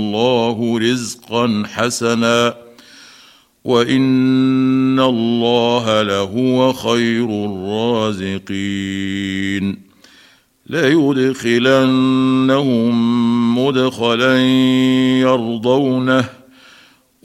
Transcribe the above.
الله رزقا حسنا وإن الله لهو خير الرازقين ليدخلنهم مدخلا يرضونه